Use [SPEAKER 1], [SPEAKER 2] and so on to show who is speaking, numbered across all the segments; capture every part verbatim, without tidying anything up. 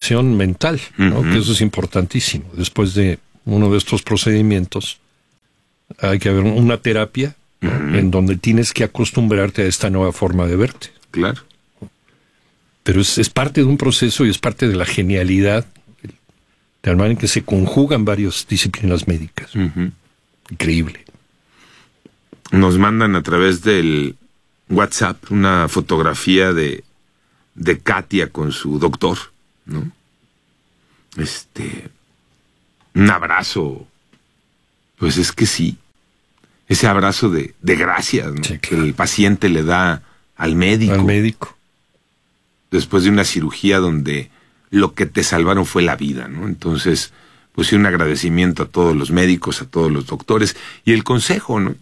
[SPEAKER 1] recuperación mental, ¿no? Uh-huh. Que eso es importantísimo. Después de uno de estos procedimientos, hay que haber una terapia, ¿no? Uh-huh. En donde tienes que acostumbrarte a esta nueva forma de verte.
[SPEAKER 2] Claro.
[SPEAKER 1] Pero es, es parte de un proceso y es parte de la genialidad de la manera en que se conjugan varias disciplinas médicas. Uh-huh. Increíble.
[SPEAKER 2] Nos mandan a través del WhatsApp una fotografía de, de Katia con su doctor, ¿no? Este, un abrazo, pues es que sí, ese abrazo de, de gracias, ¿no? Sí, claro. Que el paciente le da al médico.
[SPEAKER 1] Al médico.
[SPEAKER 2] Después de una cirugía donde lo que te salvaron fue la vida, ¿no? Entonces, pues sí, un agradecimiento a todos los médicos, a todos los doctores, y el consejo, ¿no?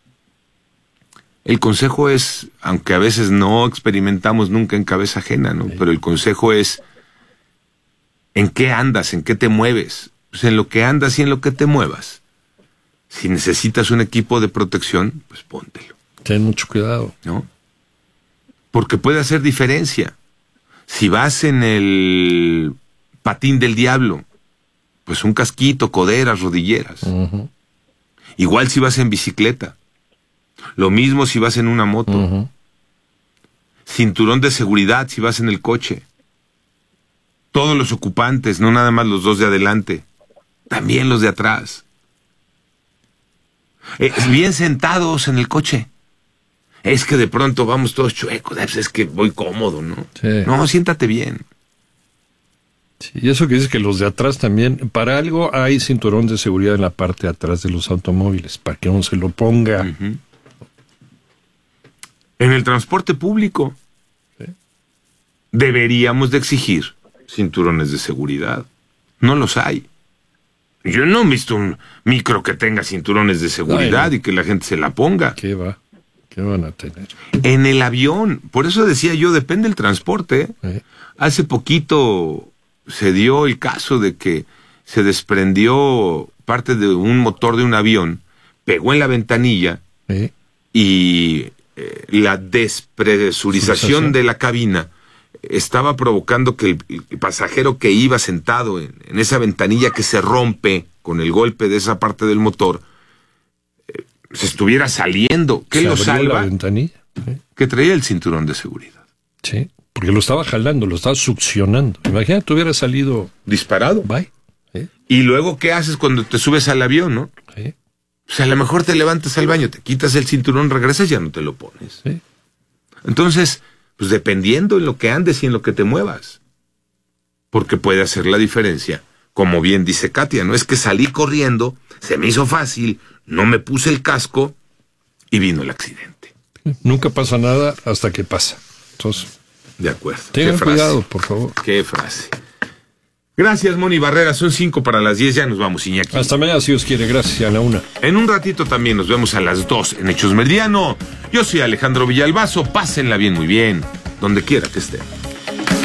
[SPEAKER 2] El consejo es, aunque a veces no experimentamos nunca en cabeza ajena, ¿no? Sí. Pero el consejo es, ¿en qué andas? ¿En qué te mueves? Pues en lo que andas y en lo que te muevas. Si necesitas un equipo de protección, pues póntelo.
[SPEAKER 1] Ten mucho cuidado,
[SPEAKER 2] ¿no? Porque puede hacer diferencia. Si vas en el patín del diablo, pues un casquito, coderas, rodilleras. Uh-huh. Igual si vas en bicicleta. Lo mismo si vas en una moto. Uh-huh. Cinturón de seguridad si vas en el coche. Todos los ocupantes, no nada más los dos de adelante, también los de atrás. Eh, bien sentados en el coche. Es que de pronto vamos todos chuecos, es que voy cómodo, ¿no? Sí. No, siéntate bien.
[SPEAKER 1] Sí, y eso que dices que los de atrás también, para algo hay cinturón de seguridad en la parte de atrás de los automóviles, para que uno se lo ponga. Uh-huh.
[SPEAKER 2] En el transporte público, ¿sí? Deberíamos de exigir cinturones de seguridad. No los hay. Yo no he visto un micro que tenga cinturones de seguridad. Ay, no. Y que la gente se la ponga.
[SPEAKER 1] ¿Qué va? ¿Qué van a tener?
[SPEAKER 2] En el avión, por eso decía yo, depende del transporte. ¿Eh? Hace poquito se dio el caso de que se desprendió parte de un motor de un avión, pegó en la ventanilla, ¿eh? Y eh, la despresurización de la cabina estaba provocando que el, el pasajero que iba sentado en, en esa ventanilla que se rompe con el golpe de esa parte del motor, eh, se estuviera saliendo. ¿Qué lo salva?
[SPEAKER 1] La ventanilla. ¿Sí?
[SPEAKER 2] Que traía el cinturón de seguridad.
[SPEAKER 1] Sí, porque lo estaba jalando, lo estaba succionando. Imagínate, hubiera salido...
[SPEAKER 2] disparado.
[SPEAKER 1] Bye. ¿Sí?
[SPEAKER 2] Y luego, ¿qué haces cuando te subes al avión, no?
[SPEAKER 1] Sí.
[SPEAKER 2] O sea, a lo mejor te levantas al baño, te quitas el cinturón, regresas y ya no te lo pones.
[SPEAKER 1] Sí.
[SPEAKER 2] Entonces, pues dependiendo en lo que andes y en lo que te muevas. Porque puede hacer la diferencia. Como bien dice Katia, no es que salí corriendo, se me hizo fácil, no me puse el casco y vino el accidente.
[SPEAKER 1] Nunca pasa nada hasta que pasa. Entonces,
[SPEAKER 2] de acuerdo.
[SPEAKER 1] Tengan cuidado, por favor.
[SPEAKER 2] Qué frase. Gracias, Moni Barrera. Son cinco para las diez. Ya nos vamos, Iñaki.
[SPEAKER 1] Hasta mañana, si Dios quiere. Gracias, a la una.
[SPEAKER 2] En un ratito también nos vemos a las dos en Hechos Meridiano. Yo soy Alejandro Villalbazo. Pásenla bien, muy bien, donde quiera que estén.